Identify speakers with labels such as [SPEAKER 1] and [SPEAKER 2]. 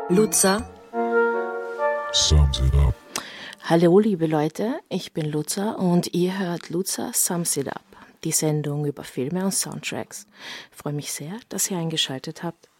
[SPEAKER 1] Luza.
[SPEAKER 2] Sums it up.
[SPEAKER 1] Hallo liebe Leute, ich bin Luza und ihr hört Luza Sums it up, die Sendung über Filme und Soundtracks. Ich freue mich sehr, dass ihr eingeschaltet habt.